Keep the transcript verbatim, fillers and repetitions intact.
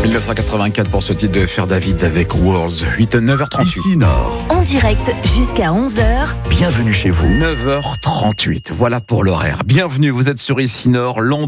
mille neuf cent quatre-vingt-quatre pour ce titre de Faire David avec Worlds. huit à neuf heures trente-huit. Ici Nord. En direct jusqu'à onze heures. Bienvenue chez vous. neuf heures trente-huit. Voilà pour l'horaire. Bienvenue, vous êtes sur Ici Nord, Londres.